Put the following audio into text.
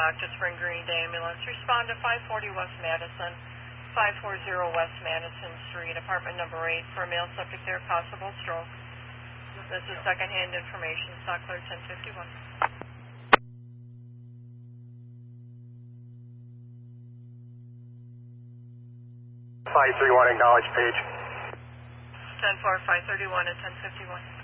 Dr. Spring Green Ambulance. Respond to 540 West Madison, 540 West Madison Street, apartment number 8, for a male subject there, possible stroke. This is secondhand information. Stock clear 1051. 531, acknowledge page. 10-4, 531 at 1051.